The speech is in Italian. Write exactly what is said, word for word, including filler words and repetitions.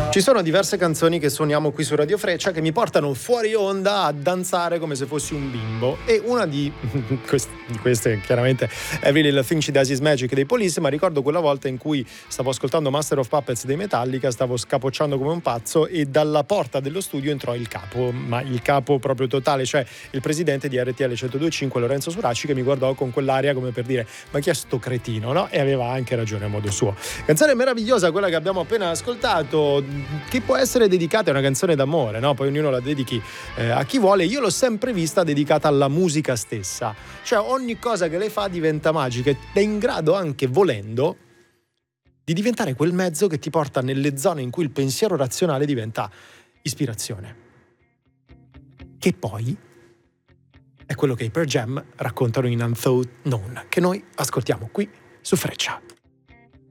Ci sono diverse canzoni che suoniamo qui su Radio Freccia che mi portano fuori onda a danzare come se fossi un bimbo, e una di queste chiaramente Every Little Thing She Does Is Magic dei Police, ma ricordo quella volta in cui stavo ascoltando Master of Puppets dei Metallica, stavo scapocciando come un pazzo e dalla porta dello studio entrò il capo, ma il capo proprio totale, cioè il presidente di R T L centodue e cinque Lorenzo Suracci, che mi guardò con quell'aria come per dire: ma chi è sto cretino, no? E aveva anche ragione a modo suo. Canzone meravigliosa quella che abbiamo appena ascoltato, che può essere dedicata, è una canzone d'amore, no? Poi ognuno la dedichi eh, a chi vuole. Io l'ho sempre vista dedicata alla musica stessa, cioè ogni cosa che lei fa diventa magica ed è in grado, anche volendo, di diventare quel mezzo che ti porta nelle zone in cui il pensiero razionale diventa ispirazione, che poi è quello che i Pearl Jam raccontano in Unthought Known, che noi ascoltiamo qui su Freccia.